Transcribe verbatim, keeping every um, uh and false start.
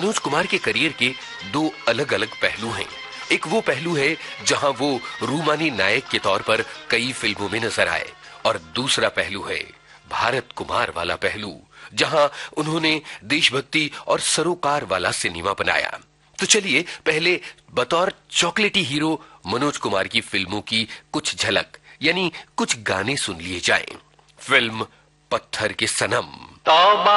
मनोज कुमार के करियर के दो अलग अलग पहलू हैं। एक वो पहलू है जहां वो रूमानी नायक के तौर पर कई फिल्मों में नजर आए, और दूसरा पहलू है भारत कुमार वाला पहलू, जहां उन्होंने देशभक्ति और सरोकार वाला सिनेमा बनाया। तो चलिए पहले बतौर चॉकलेटी हीरो मनोज कुमार की फिल्मों की कुछ झलक यानी कुछ गाने सुन लिए जाएं। फिल्म पत्थर के सनम। तौबा